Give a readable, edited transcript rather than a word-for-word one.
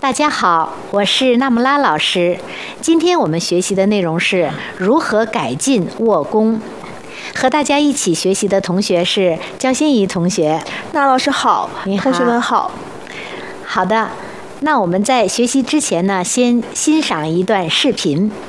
大家好，我是纳木拉老师。今天我们学习的内容是如何改进握弓。和大家一起学习的同学是焦欣怡同学。 纳老师好，同学们好。 好的，那我们在学习之前呢，先欣赏一段视频。